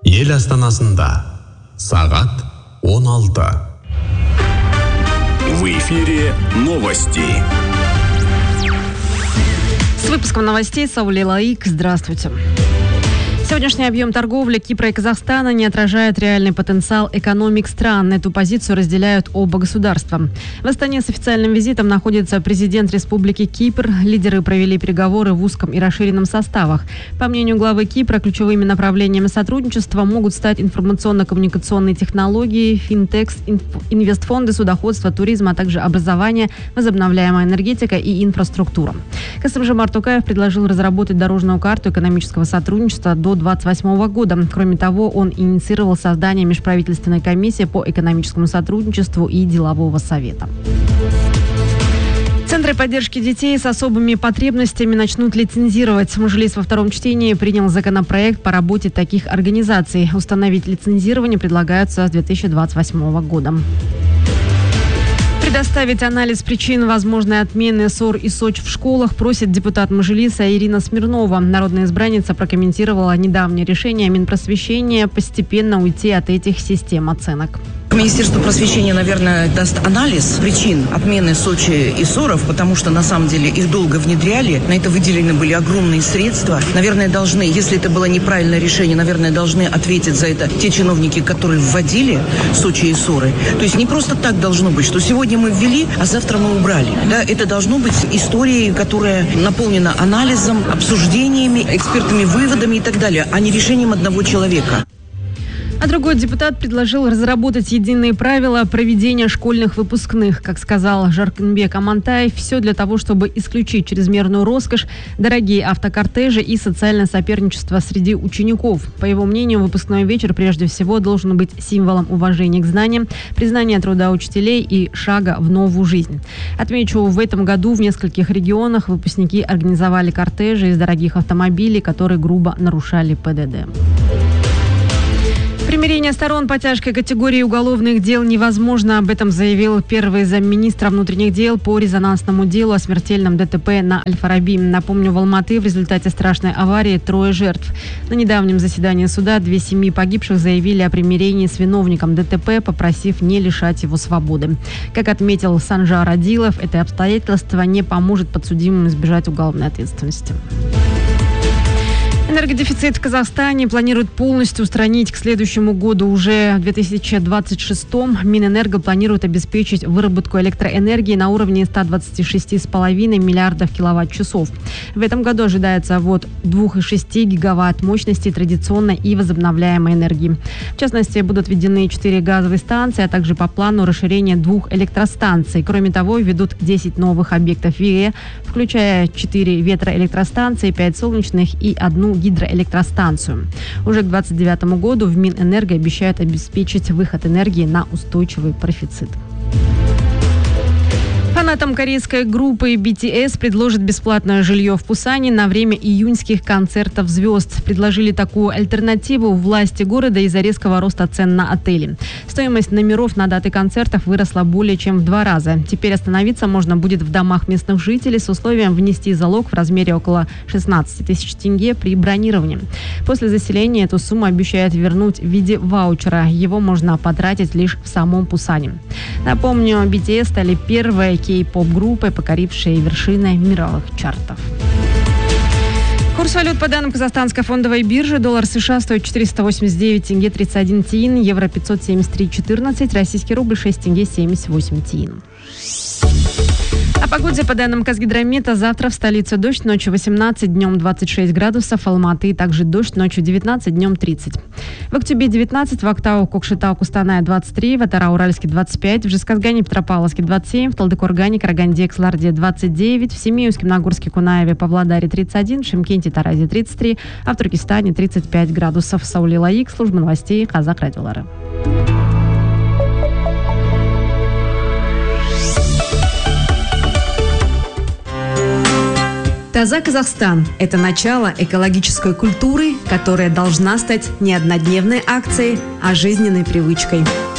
Ел астанасында сағат 16. В эфире новости. С выпуском новостей Саули Лаик. Здравствуйте. Сегодняшний объем торговли Кипра и Казахстана не отражает реальный потенциал экономик стран. Эту позицию разделяют оба государства. В Астане с официальным визитом находится президент Республики Кипр. Лидеры провели переговоры в узком и расширенном составах. По мнению главы Кипра, ключевыми направлениями сотрудничества могут стать информационно-коммуникационные технологии, финтекс, инвестфонды, судоходство, туризм, а также образование, возобновляемая энергетика и инфраструктура. Касым-Жомарт Токаев предложил разработать дорожную карту экономического сотрудничества до 2028 года. Кроме того, он инициировал создание межправительственной комиссии по экономическому сотрудничеству и делового совета. Центры поддержки детей с особыми потребностями начнут лицензировать. Мажилис во втором чтении принял законопроект по работе таких организаций. Установить лицензирование предлагается с 2028 года. Предоставить анализ причин возможной отмены ссор и СОЧ в школах просит депутат Мажилиса Ирина Смирнова. Народная избранница прокомментировала недавнее решение Минпросвещения постепенно уйти от этих систем оценок. Министерство просвещения, наверное, даст анализ причин отмены СОЧи и СОРов, потому что, на самом деле, их долго внедряли. На это выделены были огромные средства. Наверное, должны, если это было неправильное решение, наверное, должны ответить за это те чиновники, которые вводили СОЧи и СОРы. То есть не просто так должно быть, что сегодня мы ввели, а завтра мы убрали. Да, это должно быть историей, которая наполнена анализом, обсуждениями, экспертными выводами и так далее, а не решением одного человека. А другой депутат предложил разработать единые правила проведения школьных выпускных. Как сказал Жаркынбек Амантаев, все для того, чтобы исключить чрезмерную роскошь, дорогие автокортежи и социальное соперничество среди учеников. По его мнению, выпускной вечер прежде всего должен быть символом уважения к знаниям, признания труда учителей и шага в новую жизнь. Отмечу, в этом году в нескольких регионах выпускники организовали кортежи из дорогих автомобилей, которые грубо нарушали ПДД. Примирение сторон по тяжкой категории уголовных дел невозможно. Об этом заявил первый замминистра внутренних дел по резонансному делу о смертельном ДТП на Аль-Фараби. Напомню, в Алматы в результате страшной аварии 3 жертв. На недавнем заседании суда 2 семьи погибших заявили о примирении с виновником ДТП, попросив не лишать его свободы. Как отметил Санжар Адилов, это обстоятельство не поможет подсудимым избежать уголовной ответственности. Энергодефицит в Казахстане планируют полностью устранить к следующему году. Уже в 2026-м Минэнерго планирует обеспечить выработку электроэнергии на уровне 126,5 миллиардов киловатт-часов. В этом году ожидается ввод 2,6 гигаватт мощности традиционной и возобновляемой энергии. В частности, будут введены 4 газовые станции, а также по плану расширение 2 электростанций. Кроме того, введут 10 новых объектов ВИЭ, включая 4 ветроэлектростанции, 5 солнечных и 1 гидроэлектростанцию. Уже к 2029 году в Минэнерго обещают обеспечить выход энергии на устойчивый профицит. Фанатам корейской группы BTS предложат бесплатное жилье в Пусане на время июньских концертов звезд. Предложили такую альтернативу власти города из-за резкого роста цен на отели. Стоимость номеров на даты концертов выросла более чем в 2 раза. Теперь остановиться можно будет в домах местных жителей с условием внести залог в размере около 16 тысяч тенге при бронировании. После заселения эту сумму обещают вернуть в виде ваучера. Его можно потратить лишь в самом Пусане. Напомню, BTS стали первой кей-поп-группой, покорившей вершины мировых чартов. Курс валют по данным Казахстанской фондовой биржи. Доллар США стоит 489 тенге 31 тиин, евро 573,14, российский рубль 6 тенге 78 тиин. О погоде по данным Казгидромета. Завтра в столице дождь, ночью 18, днем 26 градусов. Алматы также дождь, ночью 19, днем 30. В Актюбе 19, в Актау, Кокшетау, Кустаная 23, в Атара-Уральске 25, в Жезказгане, Петропавловске 27, в Талдыкоргане, Караганде, Ксларде 29, в Семеевске, Нагорске, Кунаеве, Павлодаре 31, в Шымкенте, Таразе 33, а в Туркестане 35 градусов. Саули Лаик, служба новостей Казах радиолары. Таза Казахстан – это начало экологической культуры, которая должна стать не однодневной акцией, а жизненной привычкой.